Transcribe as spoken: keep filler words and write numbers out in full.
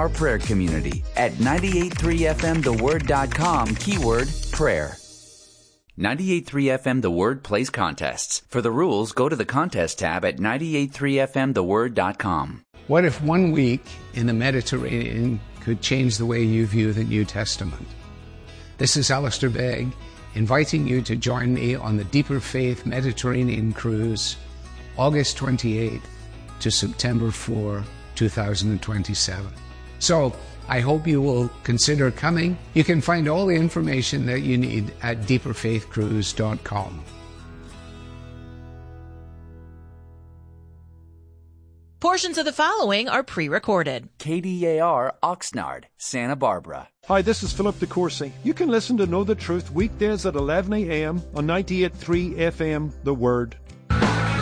our prayer community at ninety-eight point three F M the word dot com, keyword prayer. ninety-eight point three F M The Word plays contests. For the rules, go to the contest tab at ninety-eight point three F M the word dot com. What if one week in the Mediterranean could change the way you view the New Testament? This is Alistair Begg, inviting you to join me on the Deeper Faith Mediterranean Cruise, August twenty-eighth to September fourth, two thousand twenty-seven. So, I hope you will consider coming. You can find all the information that you need at deeper faith cruise dot com. Portions of the following are pre-recorded. K D A R Oxnard, Santa Barbara. Hi, this is Philip DeCourcy. You can listen to Know the Truth weekdays at eleven a.m. on ninety-eight point three F M The Word.